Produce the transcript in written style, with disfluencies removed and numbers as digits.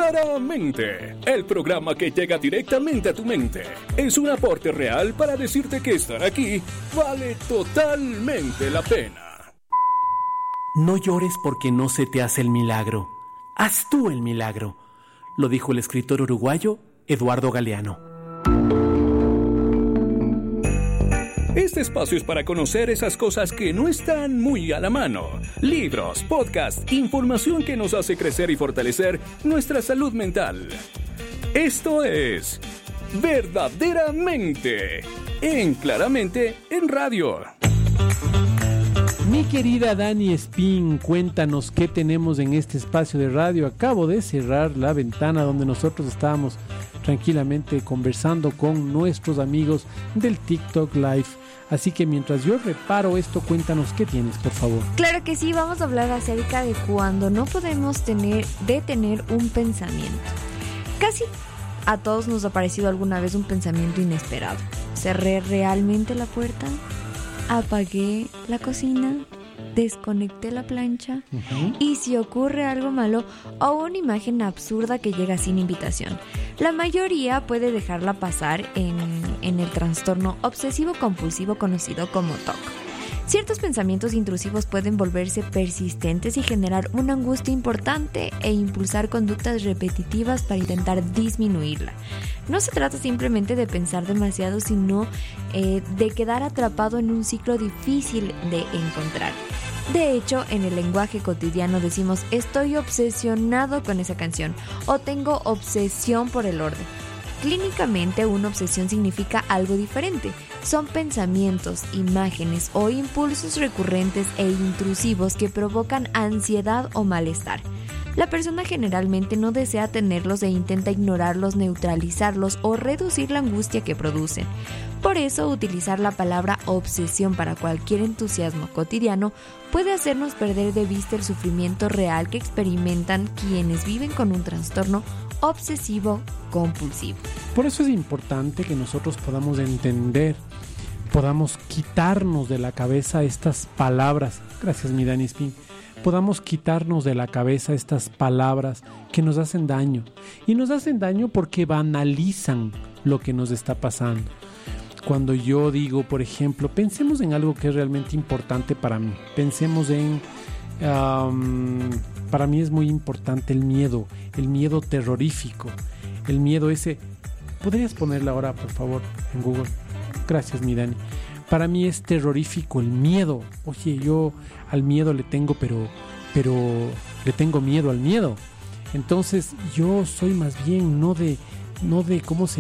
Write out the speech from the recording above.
Verdaderamente, el programa que llega directamente a tu mente. Es un aporte real para decirte que estar aquí vale totalmente la pena. No llores porque no se te hace el milagro. Haz tú el milagro, lo dijo el escritor uruguayo Eduardo Galeano. Este espacio es para conocer esas cosas que no están muy a la mano. Libros, podcasts, información que nos hace crecer y fortalecer nuestra salud mental. Esto es Verdaderamente, Claramente en Radio. Mi querida Dani Espín, cuéntanos qué tenemos en este espacio de radio. Acabo de cerrar la ventana donde nosotros estábamos tranquilamente conversando con nuestros amigos del TikTok Live. Así que mientras yo reparo esto, cuéntanos qué tienes, por favor. Claro que sí, vamos a hablar acerca de cuando no podemos detener un pensamiento. Casi a todos nos ha parecido alguna vez un pensamiento inesperado. ¿Cerré realmente la puerta? ¿Apagué la cocina? ¿Desconecté la plancha? Y si ocurre algo malo o una imagen absurda que llega sin invitación. La mayoría puede dejarla pasar en el trastorno obsesivo-compulsivo conocido como TOC. Ciertos pensamientos intrusivos pueden volverse persistentes y generar una angustia importante e impulsar conductas repetitivas para intentar disminuirla. No se trata simplemente de pensar demasiado, sino de quedar atrapado en un ciclo difícil de encontrar. De hecho, en el lenguaje cotidiano decimos estoy obsesionado con esa canción o tengo obsesión por el orden. Clínicamente, una obsesión significa algo diferente. Son pensamientos, imágenes o impulsos recurrentes e intrusivos que provocan ansiedad o malestar. La persona generalmente no desea tenerlos e intenta ignorarlos, neutralizarlos o reducir la angustia que producen. Por eso, utilizar la palabra obsesión para cualquier entusiasmo cotidiano puede hacernos perder de vista el sufrimiento real que experimentan quienes viven con un trastorno obsesivo-compulsivo. Por eso es importante que nosotros podamos entender, podamos quitarnos de la cabeza estas palabras. Gracias, mi Dani Spin. Podamos quitarnos de la cabeza estas palabras que nos hacen daño. Y nos hacen daño porque banalizan lo que nos está pasando. Cuando yo digo, por ejemplo, pensemos en algo que es realmente importante para mí. Pensemos en... para mí es muy importante el miedo terrorífico, el miedo ese. ¿Podrías ponerla ahora, por favor, en Google? Gracias, mi Dani. Para mí es terrorífico el miedo. Oye, yo al miedo le tengo, pero le tengo miedo al miedo. Entonces yo soy más bien no de ¿cómo se